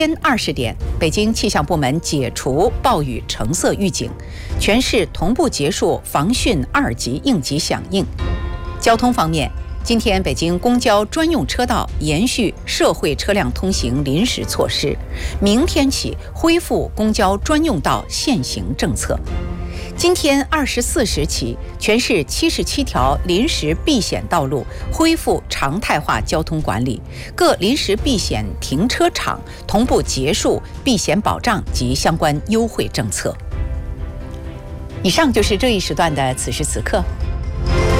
20点，北京气象部门解除暴雨橙色预警，全市同步结束防汛2级应急响应。交通方面，今天北京公交专用车道延续社会车辆通行临时措施，明天起恢复公交专用道限行政策。今天24时起，全市77条临时避险道路恢复常态化交通管理，各临时避险停车场同步结束避险保障及相关优惠政策。以上就是这一时段的此时此刻。